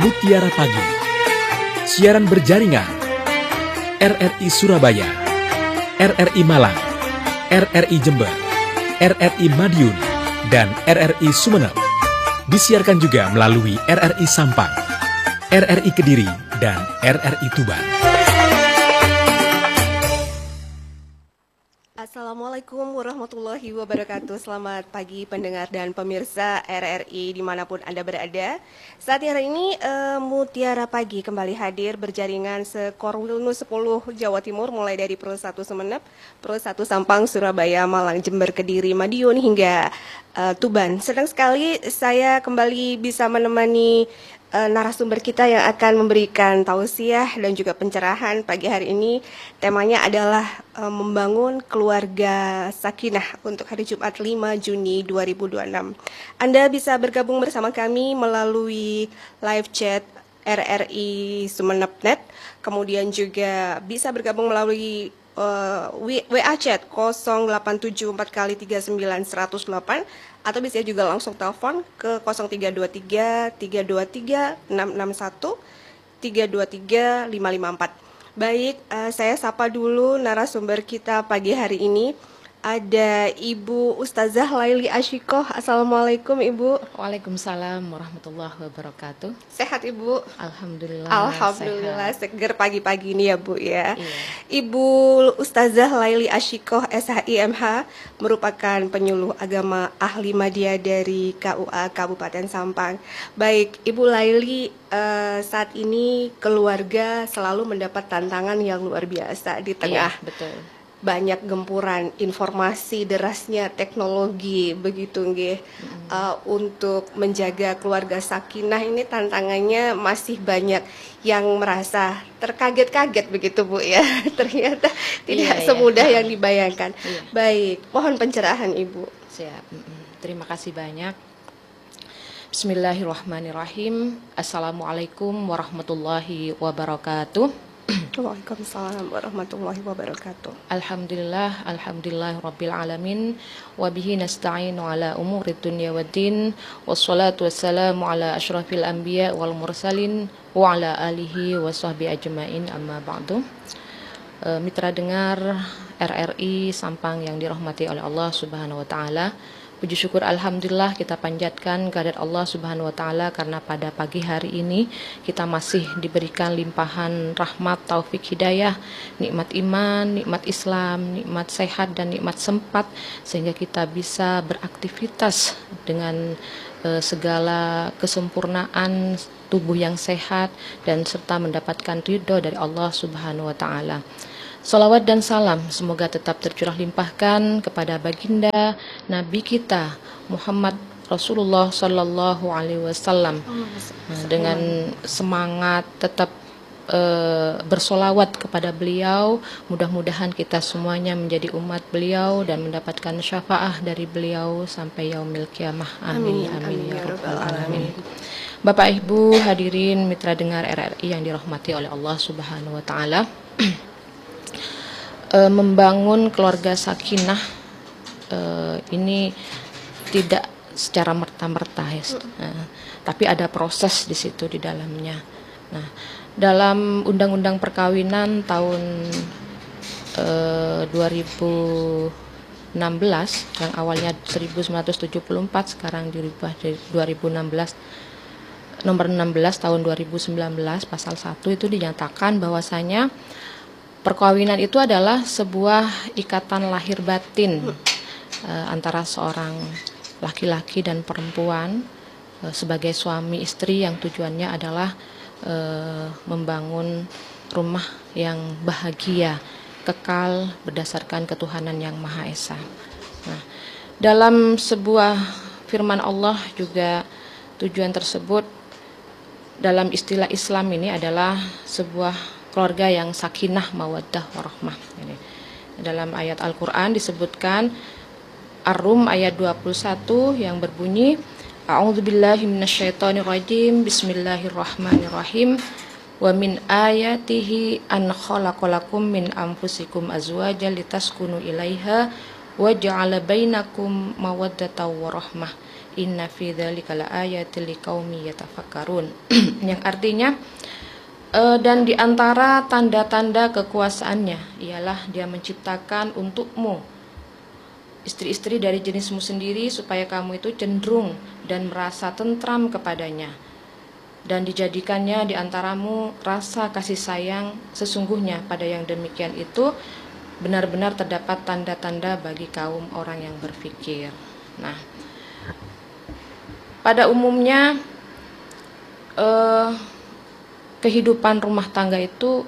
Mutiara Pagi, siaran berjaringan RRI Surabaya, RRI Malang, RRI Jember, RRI Madiun, dan RRI Sumeneb. Disiarkan juga melalui RRI Sampang, RRI Kediri, dan RRI Tuban. Assalamualaikum warahmatullahi wabarakatuh. Selamat pagi pendengar dan pemirsa RRI dimanapun Anda berada. Saat hari ini Mutiara Pagi kembali hadir berjaringan se-Korwilnu 10 Jawa Timur, mulai dari Pro 1 Sumeneb, Pro 1 Sampang, Surabaya, Malang, Jember, Kediri, Madiun, hingga Tuban. Senang sekali saya kembali bisa menemani narasumber kita yang akan memberikan tausiah dan juga pencerahan pagi hari ini. Temanya adalah membangun keluarga sakinah untuk hari Jumat 5 Juni 2026. Anda bisa bergabung bersama kami melalui live chat RRI Sumeneb.net, kemudian juga bisa bergabung melalui WA chat 0874 kali 39108, atau bisa juga langsung telepon ke 0323 323 661 323 554. Baik, saya sapa dulu narasumber kita pagi hari ini. Ada Ibu Ustazah Laili Asyikoh. Assalamualaikum Ibu. Waalaikumsalam warahmatullahi wabarakatuh. Sehat Ibu? Alhamdulillah. Alhamdulillah, sehat. seger pagi-pagi ini ya Bu ya. Iya. Ibu Ustazah Laili Asyikoh SHIMH merupakan penyuluh agama ahli media dari KUA Kabupaten Sampang. Baik, Ibu Laili, saat ini keluarga selalu mendapat tantangan yang luar biasa di tengah betul. banyak gempuran informasi, derasnya teknologi, begitu nggih. Untuk menjaga keluarga sakinah ini tantangannya masih banyak yang merasa terkaget-kaget begitu Bu ya. Ternyata tidak semudah yang dibayangkan. Baik, mohon pencerahan Ibu. Siap. Terima kasih banyak. Bismillahirrahmanirrahim. Assalamualaikum warahmatullahi wabarakatuh. Waalaikumsalam warahmatullahi wabarakatuh. Alhamdulillah rabbil alamin, wa bihi nasta'inu ala umurid dunya waddin, wassalatu wassalamu ala asyrafil anbiya wal mursalin wa ala alihi wa sahbihi ajmain, amma ba'du. Mitra dengar RRI Sampang yang dirahmati oleh Allah Subhanahu wa taala. Puji syukur alhamdulillah kita panjatkan kehadirat Allah Subhanahu wa taala karena pada pagi hari ini kita masih diberikan limpahan rahmat, taufik, hidayah, nikmat iman, nikmat Islam, nikmat sehat dan nikmat sempat sehingga kita bisa beraktivitas dengan segala kesempurnaan tubuh yang sehat dan serta mendapatkan ridho dari Allah Subhanahu wa taala. Salawat dan salam semoga tetap tercurah limpahkan kepada baginda Nabi kita Muhammad Rasulullah Sallallahu Alaihi Wasallam, dengan semangat tetap bersolawat kepada beliau. Mudah-mudahan kita semuanya menjadi umat beliau dan mendapatkan syafaah dari beliau sampai yaumil kiamah. Amin amin ya rabbal alamin. Bapak Ibu hadirin mitra dengar RRI yang dirahmati oleh Allah Subhanahu wa taala. Membangun keluarga sakinah ini tidak secara merta-merta ya, tapi ada proses di situ di dalamnya. Nah, dalam Undang-Undang Perkawinan tahun 2016 yang awalnya 1974 sekarang dirubah jadi 2016, nomor 16 tahun 2019 pasal 1 itu dinyatakan bahwasanya perkawinan itu adalah sebuah ikatan lahir batin antara seorang laki-laki dan perempuan sebagai suami istri yang tujuannya adalah membangun rumah yang bahagia, kekal berdasarkan ketuhanan yang Maha Esa. Nah, dalam sebuah firman Allah juga tujuan tersebut dalam istilah Islam ini adalah sebuah keluarga yang sakinah, mawaddah, warahmah. Dalam ayat Al-Quran disebutkan Ar-Rum ayat 21 yang berbunyi A'udzubillahi minasyaitonirrajim, Bismillahirrahmanirrahim. Wa min ayatihi an khalaqalakum min anfusikum azwajan litaskunu ilaiha wa ja'ala bainakum mawaddatan warahmah. Inna fi dzalika laayatil liqaumi yatafakkarun. Yang artinya dan di antara tanda-tanda kekuasaannya ialah dia menciptakan untukmu istri-istri dari jenismu sendiri supaya kamu itu cenderung dan merasa tentram kepadanya, dan dijadikannya di antaramu rasa kasih sayang sesungguhnya. Pada yang demikian itu benar-benar terdapat tanda-tanda bagi kaum orang yang berfikir. Nah, pada umumnya kehidupan rumah tangga itu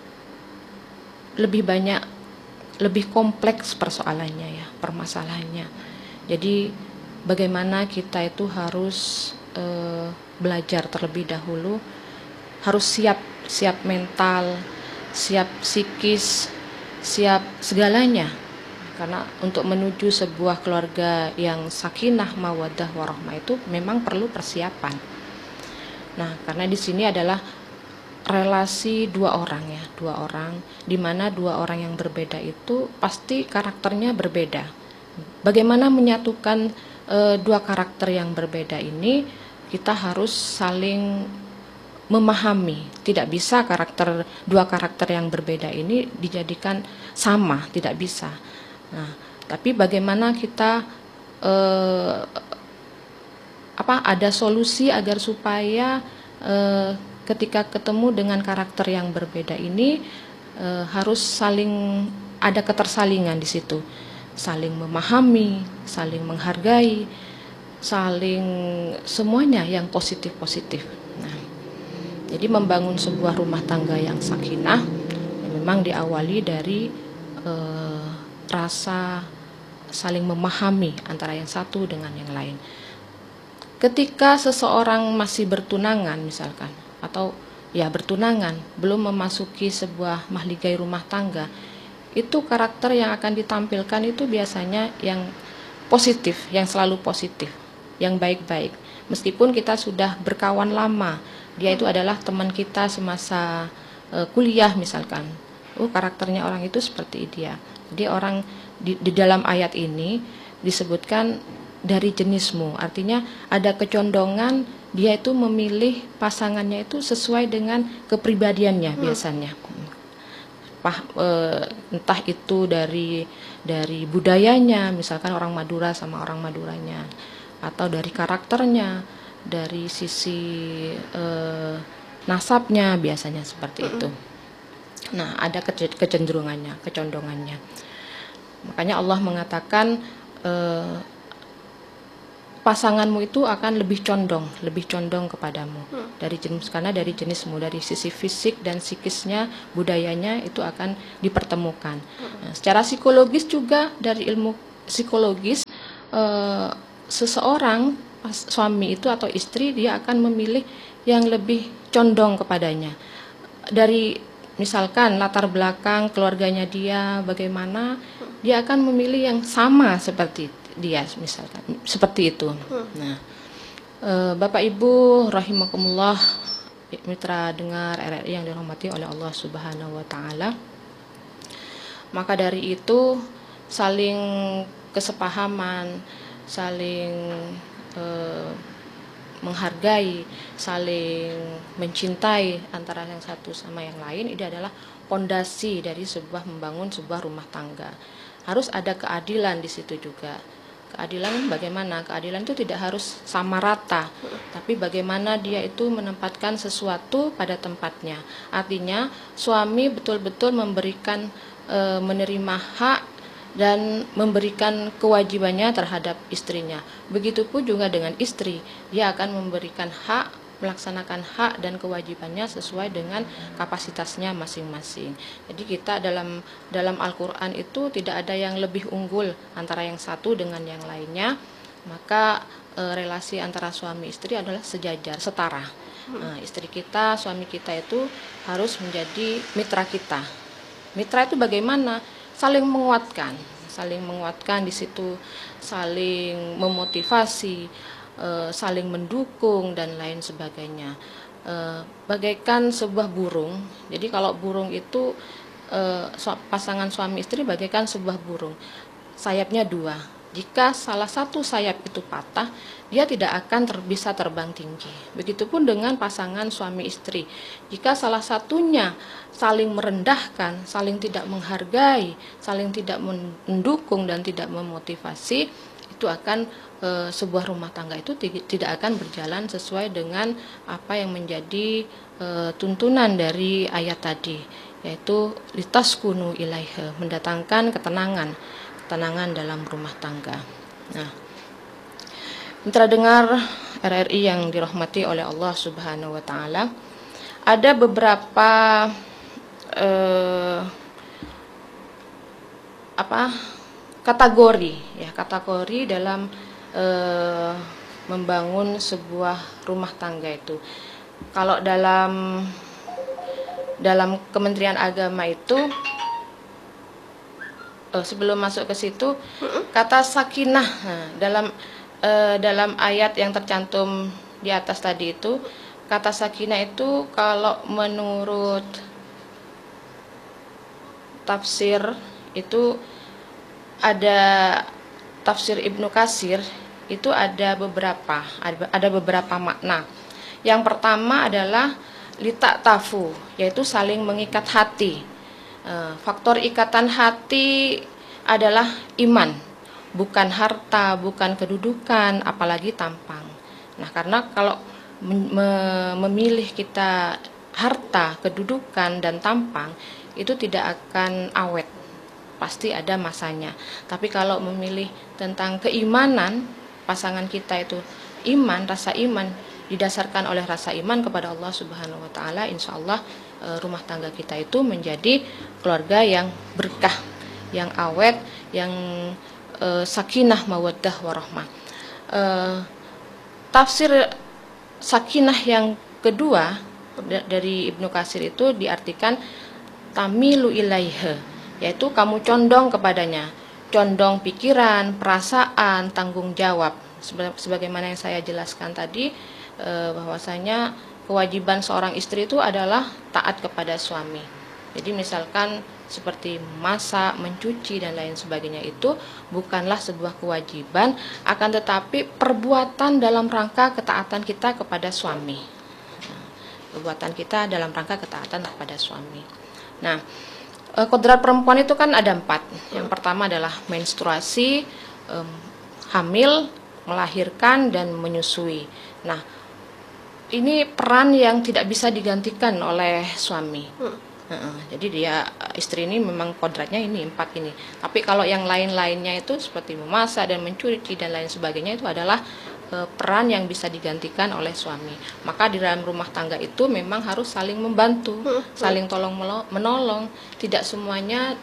lebih kompleks persoalannya ya, permasalahannya. Jadi bagaimana kita itu harus belajar terlebih dahulu, harus siap mental, siap psikis, siap segalanya. Karena untuk menuju sebuah keluarga yang sakinah, mawaddah, warahmah itu memang perlu persiapan. Nah, karena di sini adalah relasi dua orang, di mana dua orang yang berbeda itu pasti karakternya berbeda. Bagaimana menyatukan dua karakter yang berbeda ini? Kita harus saling memahami. Tidak bisa dua karakter yang berbeda ini dijadikan sama, tidak bisa. Nah, tapi bagaimana kita ada solusi agar supaya ketika ketemu dengan karakter yang berbeda ini harus saling ada ketersalingan di situ, saling memahami, saling menghargai, saling semuanya yang positif-positif. Nah, jadi membangun sebuah rumah tangga yang sakinah memang diawali dari rasa saling memahami antara yang satu dengan yang lain. Ketika seseorang masih bertunangan misalkan, atau ya bertunangan, belum memasuki sebuah mahligai rumah tangga, itu karakter yang akan ditampilkan itu biasanya yang positif, yang selalu positif, yang baik-baik. Meskipun kita sudah berkawan lama, dia itu adalah teman kita semasa kuliah misalkan, karakternya orang itu seperti dia. Jadi orang di dalam ayat ini disebutkan dari jenismu, artinya ada kecondongan dia itu memilih pasangannya itu sesuai dengan kepribadiannya biasanya. Entah itu dari budayanya, misalkan orang Madura sama orang Maduranya, atau dari karakternya, dari sisi nasabnya, biasanya seperti itu. Nah, ada kecenderungannya, kecondongannya. Makanya Allah mengatakan pasanganmu itu akan lebih condong kepadamu karena dari jenismu, dari sisi fisik dan psikisnya, budayanya itu akan dipertemukan. Nah, secara psikologis juga, dari ilmu psikologis, seseorang suami itu atau istri dia akan memilih yang lebih condong kepadanya. Dari misalkan latar belakang keluarganya dia bagaimana, dia akan memilih yang sama seperti dia, misalkan seperti itu. Nah, Bapak Ibu rahimakumullah, mitra dengar RRI yang dirahmati oleh Allah Subhanahu wa taala. Maka dari itu saling kesepahaman, saling menghargai, saling mencintai antara yang satu sama yang lain, ini adalah pondasi dari membangun sebuah rumah tangga. Harus ada keadilan di situ juga. Keadilan bagaimana? Keadilan itu tidak harus sama rata, tapi bagaimana dia itu menempatkan sesuatu pada tempatnya. Artinya suami betul-betul memberikan menerima hak dan memberikan kewajibannya terhadap istrinya. Begitupun juga dengan istri, dia akan memberikan hak, melaksanakan hak dan kewajibannya sesuai dengan kapasitasnya masing-masing. Jadi kita dalam Al-Quran itu tidak ada yang lebih unggul antara yang satu dengan yang lainnya. Maka relasi antara suami istri adalah sejajar, setara. Nah, istri kita, suami kita itu harus menjadi mitra kita. Mitra itu bagaimana? Saling menguatkan di situ, saling memotivasi, saling mendukung dan lain sebagainya. Bagaikan sebuah burung. Jadi kalau burung itu pasangan suami istri bagaikan sebuah burung. Sayapnya dua. Jika salah satu sayap itu patah, dia tidak akan bisa terbang tinggi. Begitupun dengan pasangan suami istri. Jika salah satunya saling merendahkan, saling tidak menghargai, saling tidak mendukung dan tidak memotivasi, itu akan sebuah rumah tangga itu tidak akan berjalan sesuai dengan apa yang menjadi tuntunan dari ayat tadi, yaitu litaskunu ilaiha, mendatangkan ketenangan dalam rumah tangga. Nah, mitra dengar RRI yang dirahmati oleh Allah Subhanahu wa taala, ada beberapa kategori dalam membangun sebuah rumah tangga itu. Kalau dalam Kementerian Agama itu, sebelum masuk ke situ, kata sakinah, dalam ayat yang tercantum di atas tadi itu, kata sakinah itu kalau menurut tafsir itu ada tafsir Ibnu Katsir itu ada beberapa makna. Yang pertama adalah lita'tafu, yaitu saling mengikat hati. Faktor ikatan hati adalah iman, bukan harta, bukan kedudukan, apalagi tampang. Nah, karena kalau memilih kita harta, kedudukan, dan tampang, itu tidak akan awet, pasti ada masanya. Tapi kalau memilih tentang keimanan, pasangan kita itu iman, rasa iman, didasarkan oleh rasa iman kepada Allah Subhanahu wa taala, insya Allah rumah tangga kita itu menjadi keluarga yang berkah, yang awet, yang sakinah mawaddah warahmah. Tafsir sakinah yang kedua dari Ibnu Katsir itu diartikan tamilu ilaiha, yaitu kamu condong kepadanya, condong pikiran, perasaan, tanggung jawab. Sebagaimana yang saya jelaskan tadi, bahwasanya kewajiban seorang istri itu adalah taat kepada suami. Jadi misalkan seperti masak, mencuci, dan lain sebagainya itu bukanlah sebuah kewajiban, akan tetapi perbuatan dalam rangka ketaatan kita kepada suami. Perbuatan kita dalam rangka ketaatan kepada suami. Nah, kodrat perempuan itu kan ada 4. Yang pertama adalah menstruasi, hamil, melahirkan, dan menyusui. Nah, ini peran yang tidak bisa digantikan oleh suami. Jadi istri ini memang kodratnya ini 4 ini. Tapi kalau yang lain-lainnya itu seperti memasak dan mencuci dan lain sebagainya itu adalah peran yang bisa digantikan oleh suami. Maka di dalam rumah tangga itu memang harus saling membantu, saling tolong menolong. Tidak semuanya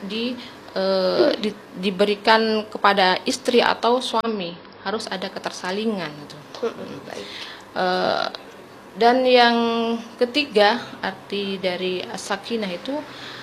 diberikan kepada istri atau suami, harus ada ketersalingan gitu. Dan yang ketiga, arti dari as-sakinah itu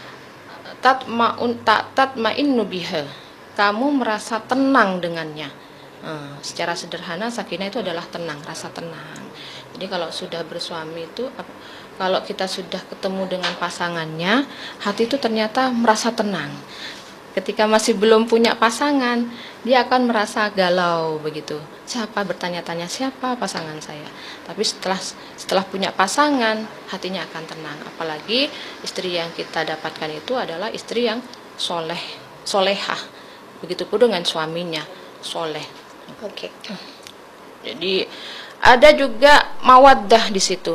tatma'innu biha, kamu merasa tenang dengannya. Secara sederhana sakinah itu adalah tenang, rasa tenang. Jadi kalau sudah bersuami itu, kalau kita sudah ketemu dengan pasangannya, hati itu ternyata merasa tenang. Ketika masih belum punya pasangan, dia akan merasa galau begitu. Bertanya-tanya siapa pasangan saya. Tapi setelah punya pasangan, hatinya akan tenang. Apalagi istri yang kita dapatkan itu adalah istri yang solehah. Begitupun dengan suaminya, soleh. Oke. Jadi ada juga mawaddah di situ.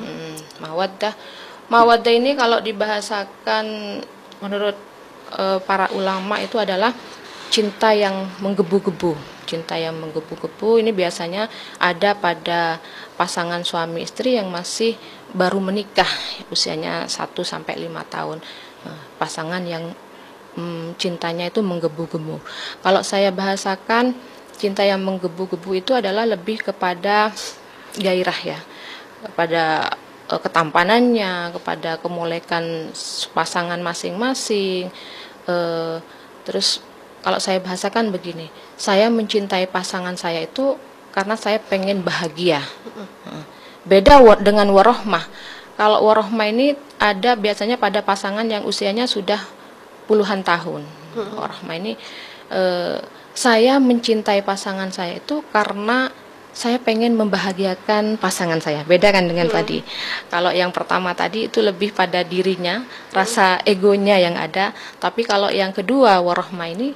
Mawaddah ini kalau dibahasakan menurut para ulama itu adalah cinta yang menggebu-gebu. Cinta yang menggebu-gebu ini biasanya ada pada pasangan suami istri yang masih baru menikah, usianya 1-5 tahun. Pasangan yang cintanya itu menggebu-gebu. Kalau saya bahasakan cinta yang menggebu-gebu itu adalah lebih kepada gairah ya, kepada ketampanannya, kepada kemolekan pasangan masing-masing. Terus kalau saya bahasakan begini, saya mencintai pasangan saya itu karena saya pengen bahagia. Beda dengan warohmah. Kalau warohmah ini ada biasanya pada pasangan yang usianya sudah puluhan tahun. Warohmah ini saya mencintai pasangan saya itu karena saya pengen membahagiakan pasangan saya. Beda kan dengan tadi. Kalau yang pertama tadi itu lebih pada dirinya, rasa egonya yang ada. Tapi kalau yang kedua, warahmah ini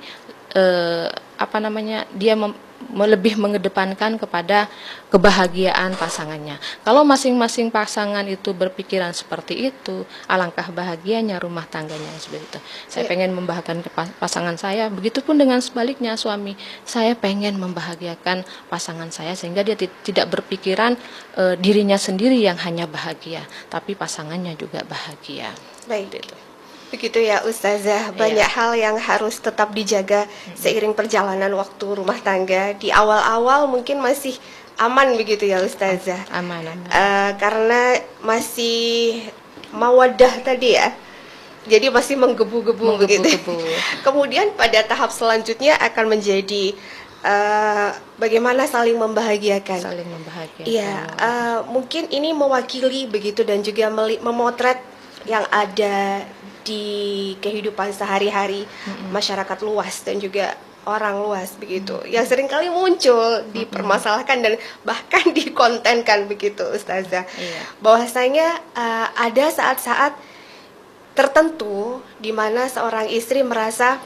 dia lebih mengedepankan kepada kebahagiaan pasangannya. Kalau masing-masing pasangan itu berpikiran seperti itu, alangkah bahagianya rumah tangganya seperti itu. Saya pengen membahagiakan pasangan saya, begitupun dengan sebaliknya suami. Saya pengen membahagiakan pasangan saya sehingga dia tidak berpikiran dirinya sendiri yang hanya bahagia, tapi pasangannya juga bahagia. Baik. Begitu ya Ustazah, banyak hal yang harus tetap dijaga seiring perjalanan waktu rumah tangga. Di awal-awal mungkin masih aman begitu ya Ustazah. Aman. Karena masih mawadah tadi ya. Jadi masih menggebu-gebu begitu. Kemudian pada tahap selanjutnya akan menjadi bagaimana saling membahagiakan. Iya, mungkin ini mewakili begitu dan juga memotret yang ada di kehidupan sehari-hari masyarakat luas dan juga orang luas begitu, yang seringkali muncul dipermasalahkan dan bahkan dikontenkan begitu Ustazah. Bahwasanya ada saat-saat tertentu di mana seorang istri merasa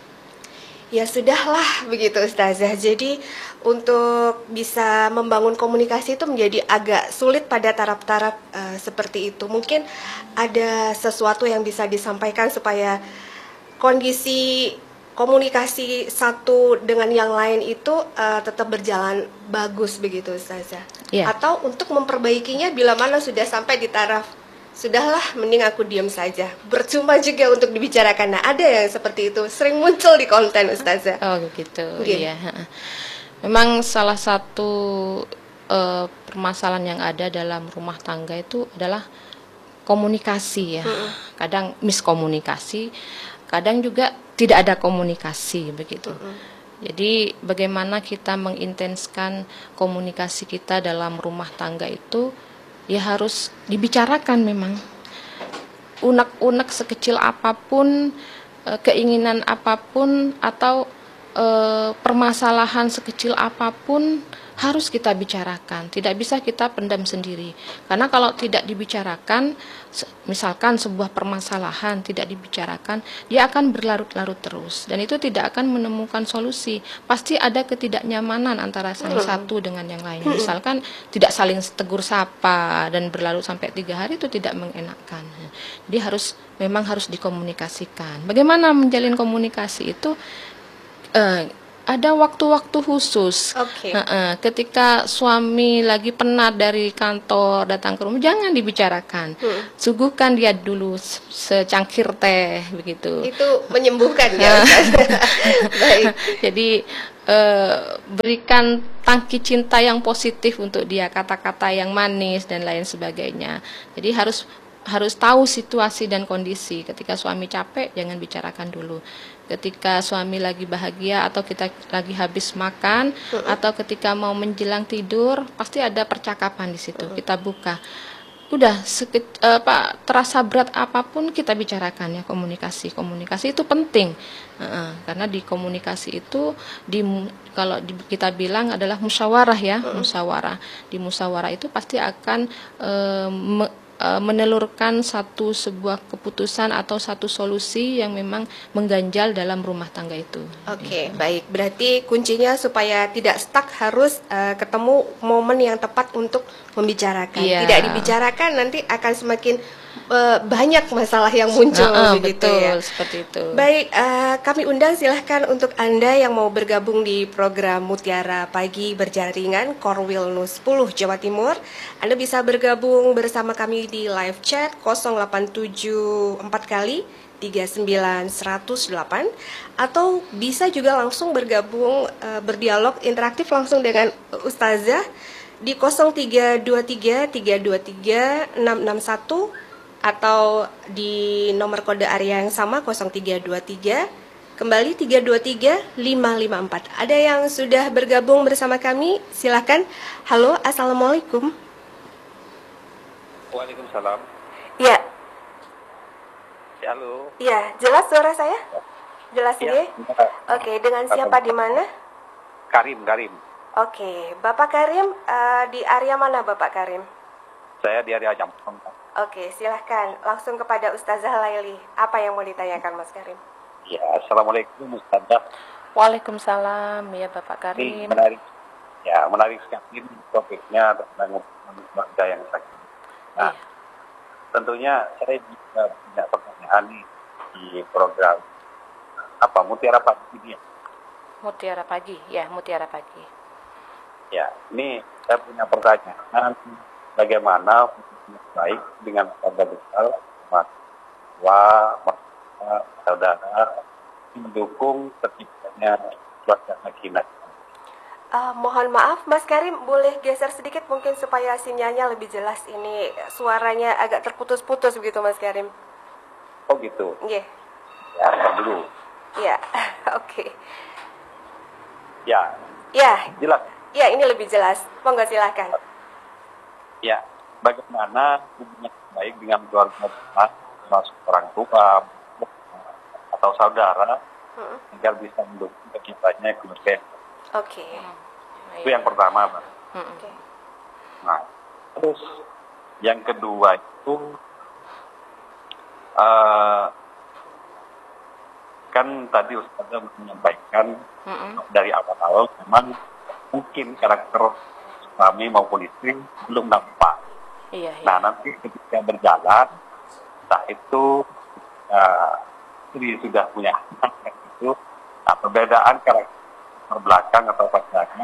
ya sudahlah begitu Ustazah. Jadi untuk bisa membangun komunikasi itu menjadi agak sulit pada taraf-taraf seperti itu. Mungkin ada sesuatu yang bisa disampaikan supaya kondisi komunikasi satu dengan yang lain itu tetap berjalan bagus begitu Ustazah. Atau untuk memperbaikinya bila mana sudah sampai di taraf sudahlah mending aku diam saja, percuma juga untuk dibicarakan. Nah ada yang seperti itu sering muncul di konten Ustazah. Oh gitu. Iya. Memang salah satu permasalahan yang ada dalam rumah tangga itu adalah komunikasi ya. Kadang miskomunikasi, kadang juga tidak ada komunikasi begitu. Jadi bagaimana kita mengintenskan komunikasi kita dalam rumah tangga itu ya harus dibicarakan memang. Unek-unek sekecil apapun, keinginan apapun atau permasalahan sekecil apapun harus kita bicarakan. Tidak bisa kita pendam sendiri. Karena kalau tidak dibicarakan, misalkan sebuah permasalahan tidak dibicarakan, dia akan berlarut-larut terus dan itu tidak akan menemukan solusi. Pasti ada ketidaknyamanan antara salah satu dengan yang lain. Misalkan tidak saling tegur sapa dan berlarut sampai 3 hari, itu tidak mengenakan. Jadi memang harus dikomunikasikan. Bagaimana menjalin komunikasi itu? Ada waktu-waktu khusus. Ketika suami lagi penat dari kantor datang ke rumah, jangan dibicarakan. Suguhkan dia dulu secangkir teh begitu. Itu menyembuhkan ya. Baik. Jadi berikan tangki cinta yang positif untuk dia, kata-kata yang manis dan lain sebagainya. Jadi harus tahu situasi dan kondisi. Ketika suami capek, jangan bicarakan dulu. Ketika suami lagi bahagia atau kita lagi habis makan atau ketika mau menjelang tidur, pasti ada percakapan di situ. Kita buka. Udah terasa berat apapun kita bicarakan ya, komunikasi itu penting. Karena di komunikasi itu kalau kita bilang adalah musyawarah ya, musyawarah. Di musyawarah itu pasti akan menelurkan sebuah keputusan atau satu solusi yang memang mengganjal dalam rumah tangga itu. Baik. Berarti kuncinya supaya tidak stuck harus ketemu momen yang tepat untuk membicarakan. Tidak dibicarakan nanti akan semakin banyak masalah yang muncul begitu. Betul, ya. Seperti itu. Baik, kami undang silahkan untuk Anda yang mau bergabung di program Mutiara Pagi Berjaringan Korwil NU 10 Jawa Timur. Anda bisa bergabung bersama kami di live chat 0874 kali 39108 atau bisa juga langsung bergabung berdialog interaktif langsung dengan Ustazah di 0323 323 661 atau di nomor kode area yang sama 0323 kembali 323 554. Ada yang sudah bergabung bersama kami? Silakan. Halo, assalamualaikum. Waalaikumsalam. Ya. Halo. Ya, jelas suara saya? Jelas Iya, nggih? Oke, dengan siapa di mana? Karim. Oke, Bapak Karim, di area mana Bapak Karim? Saya di area Jampang. Oke, silahkan langsung kepada Ustazah Laili. Apa yang mau ditanyakan Mas Karim? Ya, assalamualaikum Ustazah. Waalaikumsalam ya Bapak Ini Karim. menarik sekali topiknya tentang keluarga yang sakit. Nah, tentunya saya juga punya pertanyaan nih di program Mutiara Pagi ini. Mutiara Pagi, ya Mutiara Pagi. Ya, ini saya punya pertanyaan bagaimana baik dengan keluarga besar, mahasiswa, saudara mendukung terciptanya keluarga sakinah. Mohon maaf Mas Karim, boleh geser sedikit mungkin supaya sinyalnya lebih jelas. Ini suaranya agak terputus-putus begitu Mas Karim. Oh gitu. Iya. Ya, ntar dulu. Iya. Oke. Ya, Ya, jelas. ya ini lebih jelas. Monggo silakan. Ya, bagaimana hubungan baik dengan keluarga besar, termasuk orang tua atau saudara, agar bisa mendukung terciptanya keluarga. Oke. Itu yang pertama, Pak. Oke. Nah, terus yang kedua itu kan tadi Ustazah menyampaikan dari awal memang mungkin karakter suami maupun istri belum nampak. Iya. Nah, nanti ketika berjalan, entah itu istri sudah punya anak itu, nah, perbedaan karakter belakang atau pasangan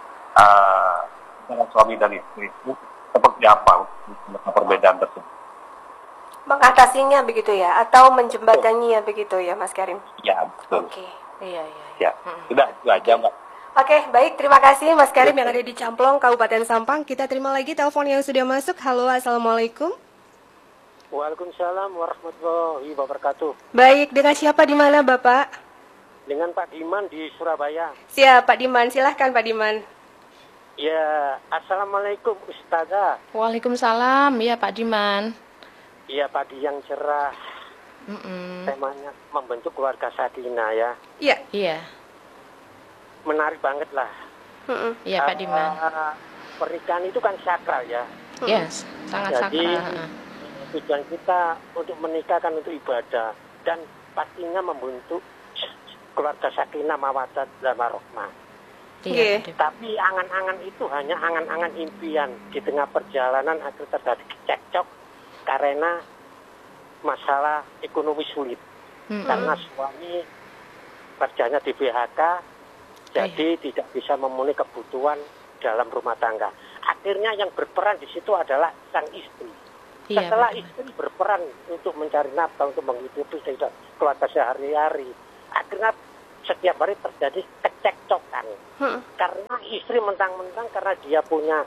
antara suami dan istri itu seperti apa untuk perbedaan tersebut? Mengatasinya begitu ya, atau menjembataninya begitu ya Mas Karim? Ya, betul. Oke. Iya. Ya, sudah itu aja, Mbak. Oke, baik. Terima kasih Mas Karim yang ada di Camplong, Kabupaten Sampang. Kita terima lagi telepon yang sudah masuk. Halo, Assalamualaikum. Waalaikumsalam warahmatullahi wabarakatuh. Baik, dengan siapa di mana Bapak? Dengan Pak Diman di Surabaya. Siap, Pak Diman. Silahkan Pak Diman. Ya, assalamualaikum Ustazah. Waalaikumsalam ya Pak Diman. Ya, pagi yang cerah. Temanya membentuk keluarga sakinah ya. Iya. Iya. Menarik banget lah. Iya Pak Diman. Pernikahan itu kan sakral ya. Yes, sangat Jadi sakral. tujuan kita untuk menikah kan untuk ibadah dan pastinya membentuk keluarga sakinah mawaddah dan warahmah. Iya. Tapi angan-angan itu hanya angan-angan impian di tengah perjalanan agar terjadi cekcok karena masalah ekonomi sulit. Karena suami kerjanya di PHK, jadi tidak bisa memenuhi kebutuhan dalam rumah tangga. Akhirnya yang berperan di situ adalah sang istri. Iya, Setelah betul. istri berperan untuk mencari nafkah, untuk menghidupi keluarga sehari-hari, akhirnya setiap hari terjadi kecekcokan. Karena istri mentang-mentang karena dia punya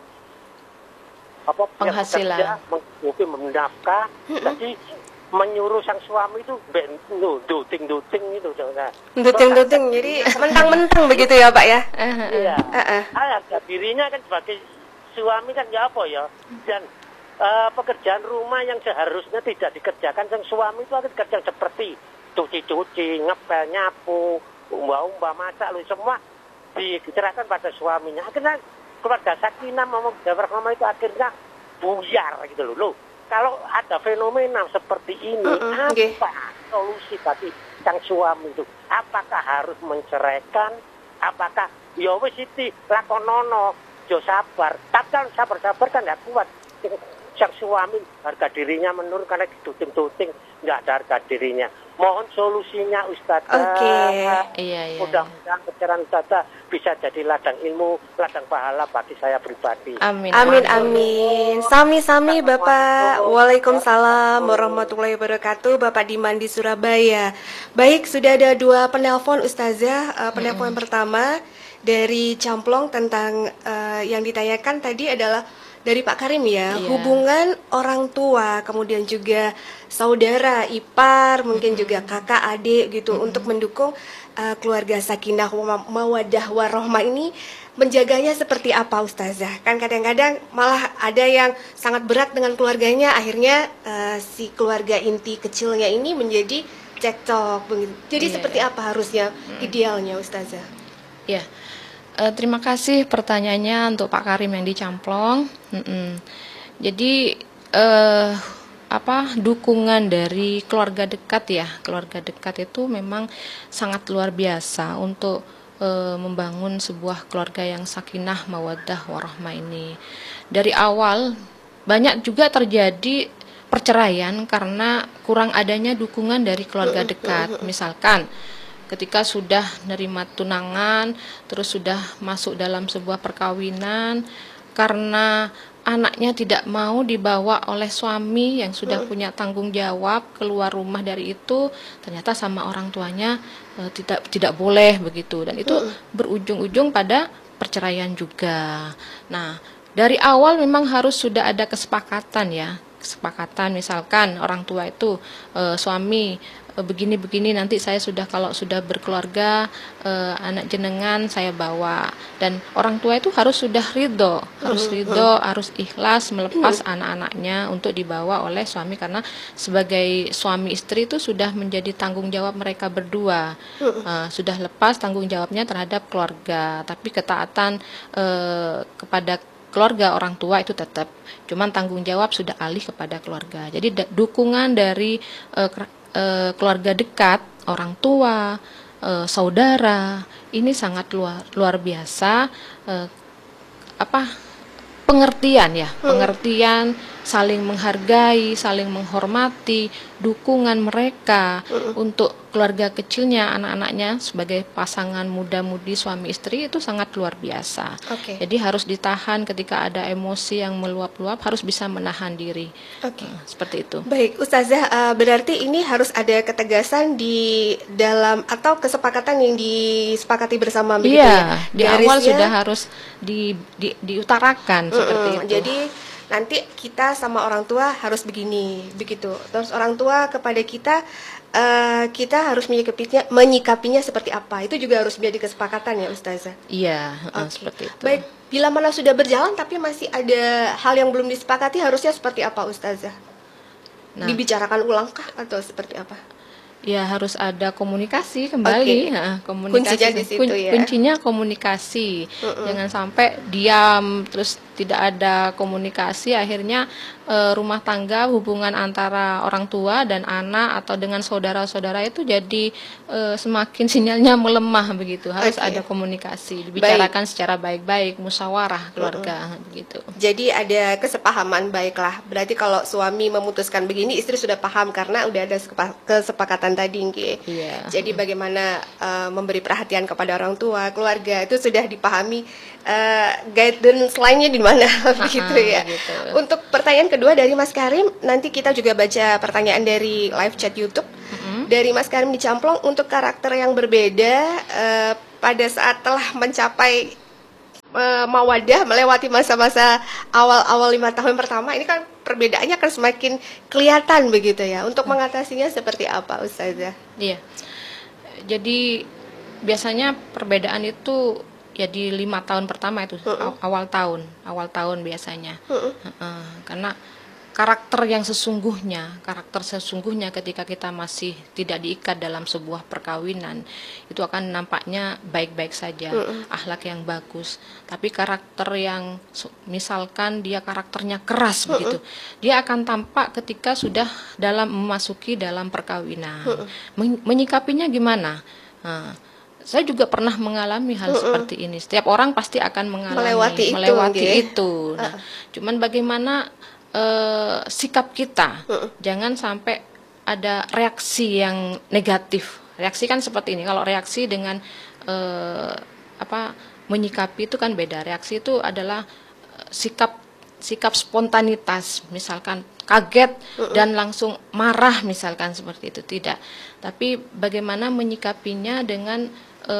Penghasilan. menghidupi menafkah, jadi menyuruh sang suami itu duting itu. Duting-duting, jadi mentang-mentang begitu ya Pak ya? Iya. Harga dirinya kan sebagai suami kan ya apa ya, dan pekerjaan rumah yang seharusnya tidak dikerjakan sang suami itu akan dikerjakan seperti cuci-cuci, ngepel, nyapu, umbah-umbah, masak, semua diserahkan pada suaminya. Akhirnya keluarga sakinah warahmah itu akhirnya buyar gitu loh. Kalau ada fenomena seperti ini, apa solusi bagi sang suami itu? Apakah harus menceraikan? Apakah ya wis iki lakonono, yo sabar. Tapi kalau sabar-sabar kan nggak kuat. Sang suami harga dirinya menurun karena diduting-duting, nggak ada harga dirinya. Mohon solusinya Ustazah. Oke. Iya. Mudah-mudahan pencerahan Ustazah bisa jadi ladang ilmu, ladang pahala bagi saya pribadi. Amin. Amin. Sami-sami Bapak. Waalaikumsalam warahmatullahi wabarakatuh. Bapak Diman di Surabaya. Baik, sudah ada 2 penelpon Ustazah. Penelpon yang pertama dari Camplong tentang yang ditanyakan tadi adalah dari Pak Karim ya, Iya. hubungan orang tua, kemudian juga saudara, ipar, mungkin juga kakak, adik gitu untuk mendukung keluarga sakinah mawaddah warahmah ini, menjaganya seperti apa Ustazah? Kan kadang-kadang malah ada yang sangat berat dengan keluarganya, akhirnya si keluarga inti kecilnya ini menjadi cekcok begitu. Jadi Iya, seperti apa harusnya idealnya Ustazah? Ya, terima kasih pertanyaannya untuk Pak Karim yang di Camplong. Jadi dukungan dari keluarga dekat ya, keluarga dekat itu memang sangat luar biasa untuk membangun sebuah keluarga yang sakinah, mawaddah, warahmah ini. Dari awal banyak juga terjadi perceraian karena kurang adanya dukungan dari keluarga dekat. Misalkan ketika sudah nerima tunangan, terus sudah masuk dalam sebuah perkawinan, karena anaknya tidak mau dibawa oleh suami yang sudah punya tanggung jawab keluar rumah dari itu, ternyata sama orang tuanya tidak boleh begitu, dan itu berujung-ujung pada perceraian juga. Nah, dari awal memang harus sudah ada kesepakatan ya, kesepakatan misalkan orang tua itu suami begini-begini, nanti saya kalau sudah berkeluarga anak jenengan saya bawa, dan orang tua itu harus sudah ridho, harus ikhlas melepas anak-anaknya untuk dibawa oleh suami, karena sebagai suami istri itu sudah menjadi tanggung jawab mereka berdua, sudah lepas tanggung jawabnya terhadap keluarga, tapi ketaatan kepada keluarga orang tua itu tetap, cuman tanggung jawab sudah alih kepada keluarga. Jadi dukungan dari keluarga dekat, orang tua, saudara, ini sangat luar biasa. Pengertian ya, pengertian, saling menghargai, saling menghormati, dukungan mereka untuk keluarga kecilnya, anak-anaknya sebagai pasangan muda-mudi suami istri itu sangat luar biasa. Jadi harus ditahan ketika ada emosi yang meluap-luap, harus bisa menahan diri. Seperti itu. Baik, Ustazah, berarti ini harus ada ketegasan di dalam atau kesepakatan yang disepakati bersama begitu ya? Di awal sudah harus diutarakan seperti itu. Jadi nanti kita sama orang tua harus begini, begitu. Terus orang tua kepada kita, kita harus menyikapinya seperti apa. Itu juga harus menjadi kesepakatan ya, Ustazah? Iya, seperti itu. Baik, bila mana sudah berjalan tapi masih ada hal yang belum disepakati, harusnya seperti apa, Ustazah? Dibicarakan ulangkah atau seperti apa? Ya, harus ada komunikasi kembali. Komunikasi. Kuncinya di situ ya. Kuncinya komunikasi. Jangan sampai diam terus tidak ada komunikasi, akhirnya rumah tangga, hubungan antara orang tua dan anak atau dengan saudara-saudara itu jadi semakin sinyalnya melemah begitu. Harus ada komunikasi, dibicarakan secara baik-baik, musyawarah keluarga begitu. Jadi ada kesepahaman, baiklah. Berarti kalau suami memutuskan begini, istri sudah paham karena udah ada kesepakatan tadi, Iya. Jadi bagaimana memberi perhatian kepada orang tua, keluarga itu sudah dipahami. Guidance lainnya di mana begitu ya. Gitu. Untuk pertanyaan kedua dari Mas Karim, nanti kita juga baca pertanyaan dari live chat YouTube. Dari Mas Karim di Camplong, untuk karakter yang berbeda pada saat telah mencapai mawadah, melewati masa-masa awal-awal 5 tahun pertama, ini kan perbedaannya akan semakin kelihatan begitu ya. Untuk mengatasinya seperti apa, Ustazah? Iya. Jadi biasanya perbedaan itu ya di 5 tahun pertama itu, awal tahun biasanya. Karena karakter sesungguhnya ketika kita masih tidak diikat dalam sebuah perkawinan itu akan nampaknya baik-baik saja, akhlak yang bagus. Tapi karakter yang misalkan dia karakternya keras begitu, dia akan tampak ketika sudah memasuki dalam perkawinan. Menyikapinya gimana? Saya juga pernah mengalami hal seperti ini. Setiap orang pasti akan melewati itu. Nah, cuman bagaimana sikap kita, jangan sampai ada reaksi yang negatif. Reaksi kan seperti ini. Kalau reaksi dengan menyikapi itu kan beda. Reaksi itu adalah sikap spontanitas, misalkan kaget dan langsung marah, misalkan seperti itu, tidak. Tapi bagaimana menyikapinya dengan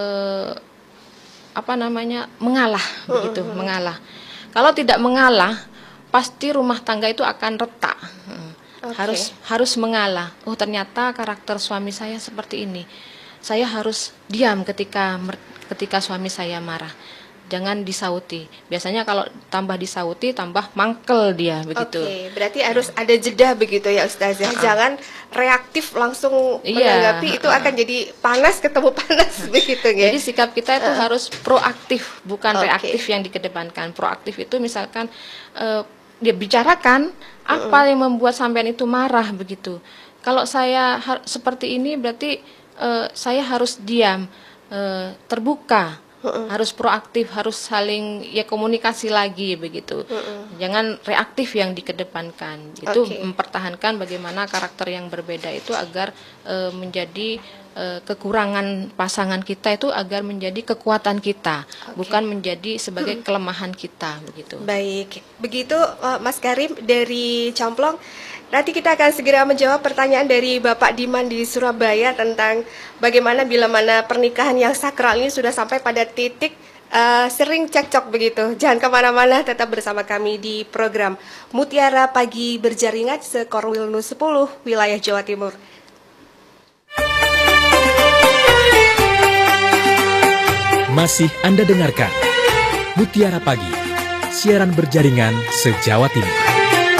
mengalah, begitu, mengalah. Kalau tidak mengalah, pasti rumah tangga itu akan retak. Harus mengalah. Oh, ternyata karakter suami saya seperti ini. Saya harus diam ketika suami saya marah. jangan disauti. Biasanya kalau tambah disauti tambah mangkel dia begitu. Oke, berarti harus ada jeda begitu ya Ustazah. Jangan reaktif langsung menanggapi, itu akan jadi panas ketemu panas begitu ya. Jadi sikap kita itu harus proaktif, bukan Oke. reaktif yang dikedepankan. Proaktif itu misalkan dia bicarakan apa yang membuat sampean itu marah begitu. Kalau saya seperti ini berarti saya harus diam, terbuka. Harus proaktif, harus saling komunikasi lagi begitu. Jangan reaktif yang dikedepankan. Itu mempertahankan bagaimana karakter yang berbeda itu agar menjadi kekurangan pasangan kita itu agar menjadi kekuatan kita, bukan menjadi sebagai kelemahan kita begitu. Baik, begitu Mas Karim dari Camplong. Nanti kita akan segera menjawab pertanyaan dari Bapak Diman di Surabaya tentang bagaimana bila mana pernikahan yang sakral ini sudah sampai pada titik sering cekcok begitu. Jangan kemana-mana, tetap bersama kami di program Mutiara Pagi Berjaringan Sekorwilnu 10 wilayah Jawa Timur. Masih Anda dengarkan Mutiara Pagi, siaran berjaringan se-Jawa Timur.